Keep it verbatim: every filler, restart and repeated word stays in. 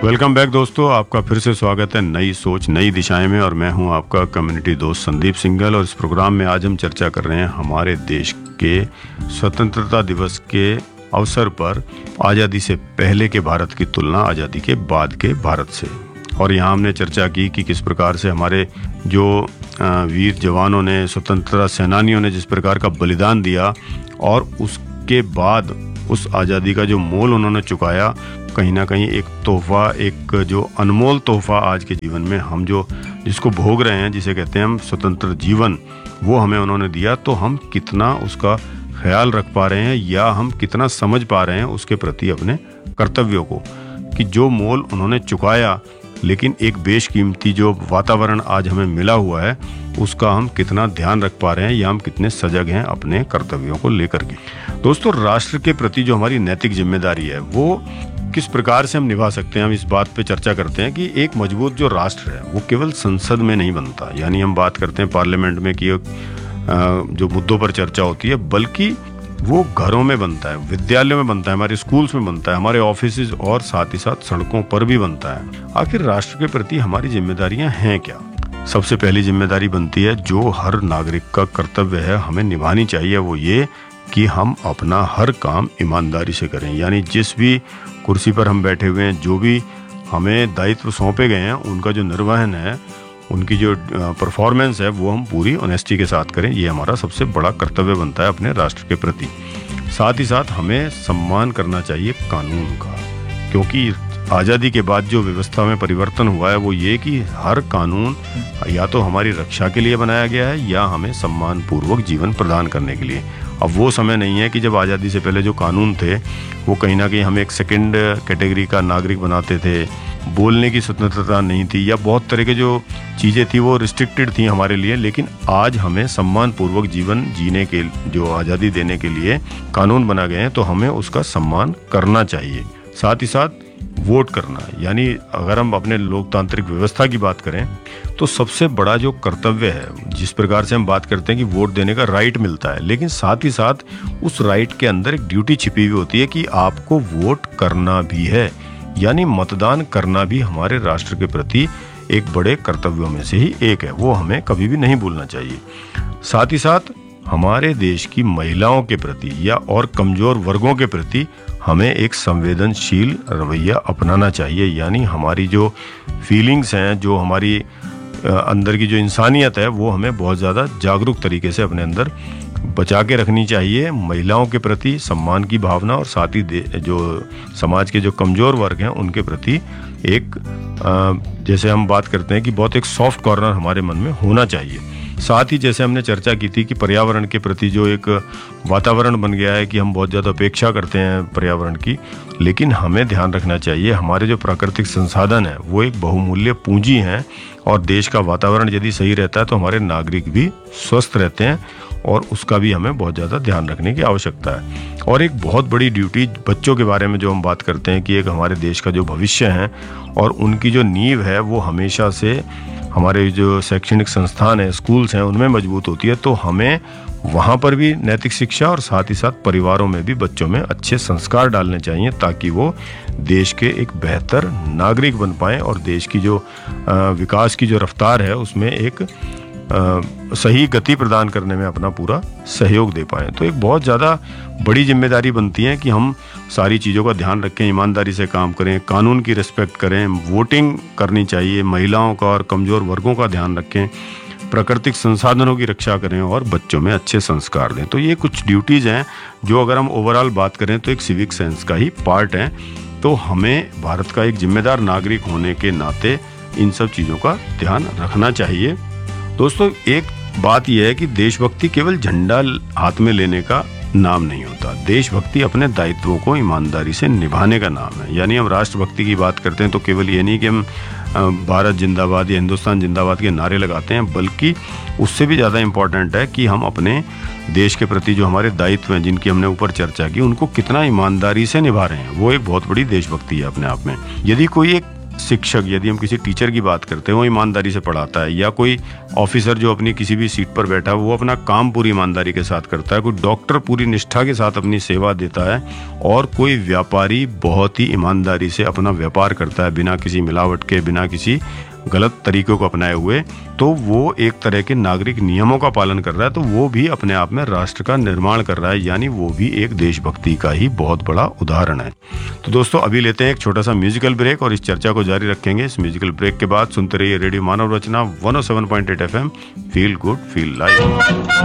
Welcome back दोस्तों, आपका फिर से स्वागत है नई सोच नई दिशाएं में। और मैं हूं आपका कम्युनिटी दोस्त संदीप सिंघल। और इस प्रोग्राम में आज हम चर्चा कर रहे हैं हमारे देश के स्वतंत्रता दिवस के अवसर पर आज़ादी से पहले के भारत की तुलना आज़ादी के बाद के भारत से। और यहाँ हमने चर्चा की कि किस प्रकार से हमारे जो वीर जवानों ने, स्वतंत्रता सेनानियों ने जिस प्रकार का बलिदान दिया और उसके बाद उस आज़ादी का जो मोल उन्होंने चुकाया, कहीं ना कहीं एक तोहफा, एक जो अनमोल तोहफा आज के जीवन में हम जो जिसको भोग रहे हैं, जिसे कहते हैं हम स्वतंत्र जीवन, वो हमें उन्होंने दिया। तो हम कितना उसका ख्याल रख पा रहे हैं या हम कितना समझ पा रहे हैं उसके प्रति अपने कर्तव्यों को, कि जो मोल उन्होंने चुकाया, लेकिन एक बेशकीमती जो वातावरण आज हमें मिला हुआ है उसका हम कितना ध्यान रख पा रहे हैं या हम कितने सजग हैं अपने कर्तव्यों को लेकर के। दोस्तों, राष्ट्र के प्रति जो हमारी नैतिक जिम्मेदारी है वो किस प्रकार से हम निभा सकते हैं, हम इस बात पे चर्चा करते हैं कि एक मजबूत जो राष्ट्र है वो केवल संसद में नहीं बनता, यानी हम बात करते हैं पार्लियामेंट में कि जो मुद्दों पर चर्चा होती है, बल्कि वो घरों में बनता है, विद्यालयों में बनता है, हमारे स्कूल्स में बनता है, हमारे ऑफिस और साथ ही साथ सड़कों पर भी बनता है। आखिर राष्ट्र के प्रति हमारी जिम्मेदारियां हैं क्या? सबसे पहली जिम्मेदारी बनती है, जो हर नागरिक का कर्तव्य है, हमें निभानी चाहिए, वो ये कि हम अपना हर काम ईमानदारी से करें। यानी जिस भी कुर्सी पर हम बैठे हुए हैं, जो भी हमें दायित्व सौंपे गए हैं, उनका जो निर्वहन है, उनकी जो परफॉर्मेंस है, वो हम पूरी ऑनेस्टी के साथ करें। ये हमारा सबसे बड़ा कर्तव्य बनता है अपने राष्ट्र के प्रति। साथ ही साथ हमें सम्मान करना चाहिए कानून का, क्योंकि आज़ादी के बाद जो व्यवस्था में परिवर्तन हुआ है वो ये कि हर कानून या तो हमारी रक्षा के लिए बनाया गया है या हमें सम्मान पूर्वक जीवन प्रदान करने के लिए। अब वो समय नहीं है कि जब आज़ादी से पहले जो कानून थे वो कहीं ना कहीं हमें एक सेकंड कैटेगरी का नागरिक बनाते थे, बोलने की स्वतंत्रता नहीं थी या बहुत तरह के जो चीज़ें थी वो रिस्ट्रिक्टेड थी हमारे लिए। लेकिन आज हमें सम्मान पूर्वक जीवन जीने के जो आज़ादी देने के लिए कानून बना गए हैं, तो हमें उसका सम्मान करना चाहिए। साथ ही साथ वोट करना, यानी अगर हम अपने लोकतांत्रिक व्यवस्था की बात करें तो सबसे बड़ा जो कर्तव्य है, जिस प्रकार से हम बात करते हैं कि वोट देने का राइट मिलता है, लेकिन साथ ही साथ उस राइट के अंदर एक ड्यूटी छिपी हुई होती है कि आपको वोट करना भी है, यानी मतदान करना भी हमारे राष्ट्र के प्रति एक बड़े कर्तव्यों में से ही एक है, वो हमें कभी भी नहीं भूलना चाहिए। साथ ही साथ हमारे देश की महिलाओं के प्रति या और कमजोर वर्गों के प्रति हमें एक संवेदनशील रवैया अपनाना चाहिए। यानी हमारी जो फीलिंग्स हैं, जो हमारी अंदर की जो इंसानियत है, वो हमें बहुत ज़्यादा जागरूक तरीके से अपने अंदर बचा के रखनी चाहिए। महिलाओं के प्रति सम्मान की भावना और साथ ही जो समाज के जो कमज़ोर वर्ग हैं उनके प्रति एक जैसे हम बात करते हैं कि बहुत एक सॉफ्ट कॉर्नर हमारे मन में होना चाहिए। साथ ही जैसे हमने चर्चा की थी कि पर्यावरण के प्रति जो एक वातावरण बन गया है कि हम बहुत ज़्यादा अपेक्षा करते हैं पर्यावरण की, लेकिन हमें ध्यान रखना चाहिए हमारे जो प्राकृतिक संसाधन है वो एक बहुमूल्य पूंजी हैं, और देश का वातावरण यदि सही रहता है तो हमारे नागरिक भी स्वस्थ रहते हैं, और उसका भी हमें बहुत ज़्यादा ध्यान रखने की आवश्यकता है। और एक बहुत बड़ी ड्यूटी बच्चों के बारे में जो हम बात करते हैं कि एक हमारे देश का जो भविष्य है और उनकी जो नींव है वो हमेशा से हमारे जो शैक्षणिक संस्थान है, स्कूल्स हैं, उनमें मजबूत होती है। तो हमें वहाँ पर भी नैतिक शिक्षा और साथ ही साथ परिवारों में भी बच्चों में अच्छे संस्कार डालने चाहिए, ताकि वो देश के एक बेहतर नागरिक बन पाएँ और देश की जो विकास की जो रफ्तार है उसमें एक आ, सही गति प्रदान करने में अपना पूरा सहयोग दे पाएँ। तो एक बहुत ज़्यादा बड़ी जिम्मेदारी बनती है कि हम सारी चीज़ों का ध्यान रखें, ईमानदारी से काम करें, कानून की रिस्पेक्ट करें, वोटिंग करनी चाहिए, महिलाओं का और कमज़ोर वर्गों का ध्यान रखें, प्राकृतिक संसाधनों की रक्षा करें और बच्चों में अच्छे संस्कार दें। तो ये कुछ ड्यूटीज़ हैं जो अगर हम ओवरऑल बात करें तो एक सिविक सेंस का ही पार्ट है। तो हमें भारत का एक जिम्मेदार नागरिक होने के नाते इन सब चीज़ों का ध्यान रखना चाहिए। दोस्तों, एक बात यह है कि देशभक्ति केवल झंडा हाथ में लेने का नाम नहीं होता। देशभक्ति अपने दायित्वों को ईमानदारी से निभाने का नाम है। यानी हम राष्ट्रभक्ति की बात करते हैं तो केवल ये नहीं कि हम भारत जिंदाबाद या हिंदुस्तान जिंदाबाद के नारे लगाते हैं, बल्कि उससे भी ज़्यादा इम्पोर्टेंट है कि हम अपने देश के प्रति जो हमारे दायित्व हैं, जिनकी हमने ऊपर चर्चा की, उनको कितना ईमानदारी से निभा रहे हैं। वो एक बहुत बड़ी देशभक्ति है अपने आप में। यदि कोई एक शिक्षक, यदि हम किसी टीचर की बात करते हैं, वो ईमानदारी से पढ़ाता है, या कोई ऑफिसर जो अपनी किसी भी सीट पर बैठा है वो अपना काम पूरी ईमानदारी के साथ करता है, कोई डॉक्टर पूरी निष्ठा के साथ अपनी सेवा देता है, और कोई व्यापारी बहुत ही ईमानदारी से अपना व्यापार करता है बिना किसी मिलावट के, बिना किसी गलत तरीकों को अपनाए हुए, तो वो एक तरह के नागरिक नियमों का पालन कर रहा है, तो वो भी अपने आप में राष्ट्र का निर्माण कर रहा है, यानी वो भी एक देशभक्ति का ही बहुत बड़ा उदाहरण है। तो दोस्तों अभी लेते हैं एक छोटा सा म्यूजिकल ब्रेक और इस चर्चा को जारी रखेंगे। इस म्यूजिकल ब्रेक के बाद सुनते रहिए रेडियो मानव रचना one O seven point eight F M, feel good feel live.